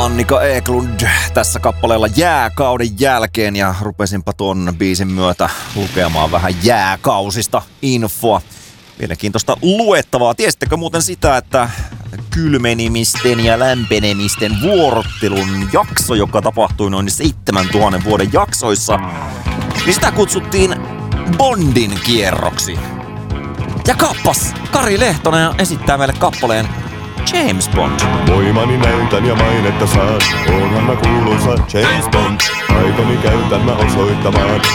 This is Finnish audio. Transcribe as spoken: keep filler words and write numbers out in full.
Annika Eklund tässä kappaleella jääkauden jälkeen ja rupesinpa ton biisin myötä lukemaan vähän jääkausista infoa. Mielenkiintoista luettavaa. Tiesittekö muuten sitä, että kylmenemisten ja lämpenemisten vuorottelun jakso, joka tapahtui noin seitsemäntuhannen vuoden jaksoissa, niin sitä kutsuttiin Bondin kierroksi. Ja kappas, Kari Lehtonen esittää meille kappaleen James Bond. Voimani näytän ja mainetta saan, oonhan mä kuuluisa James Bond. Taitoni käytän mä osoittamaan,